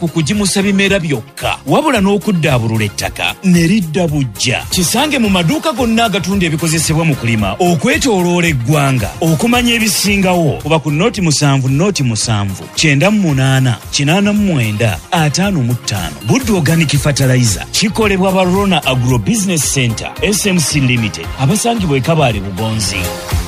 ku kugimusa bimera byokka wabula n'okuddaabulula ettaka ne lidda bujja. Kisange mu maduuka gonna agatunda ebikozesebwa mu kulima okwetooloola eggwanga. Okumanya ebisingawo kuba ku Noti 7 Noti 7 98 89 55. Buddu Organic Fertilizer kikolebwa ba Rona Agro Business Center SMC Limited abasangibwa e Kabale Bugonzi.